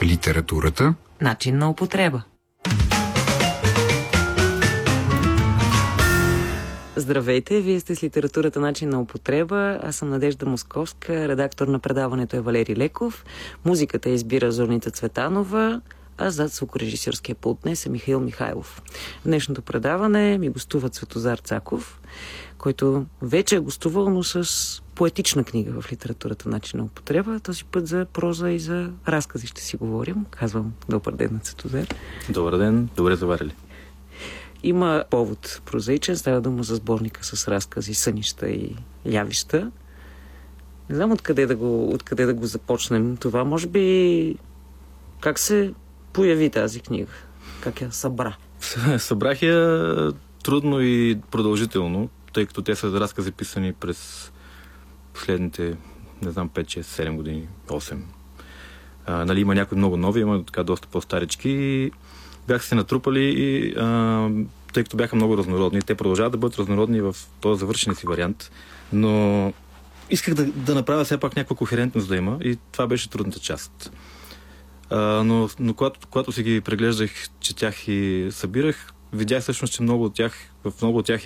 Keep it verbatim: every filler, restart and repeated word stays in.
Литературата – начин на употреба. Здравейте, вие сте с Литературата начин на употреба. Аз съм Надежда Московска, редактор на предаването е Валери Леков. Музиката избира Зорница Цветанова, а зад звукорежисьорския пулт днес е Михаил Михайлов. В днешното предаване ми гостува Цветозар Цаков, който вече е гостувал, но с поетична книга в Литературата начин на употреба. Този път за проза и за разкази ще си говорим. Казвам добър ден на Цветозар. Добър ден, добре заварили. Има повод прозаичен, става дума за сборника с разкази, сънища и явища. Не знам откъде да го, откъде да го започнем това. Може би как се появи тази книга? Как я събра? Събрах я трудно и продължително, тъй като те са разкази писани през последните, не знам, пет, шест, седем години, осем. А, нали, има някои много нови, има така доста по-старички. Бяха се натрупали и а, тъй като бяха много разнородни, те продължават да бъдат разнородни в този завършен си вариант, но исках да, да направя все пак някаква кохерентност да има и това беше трудната част. А, но но когато, когато си ги преглеждах, четях и събирах, видях всъщност, че много от тях, в много от тях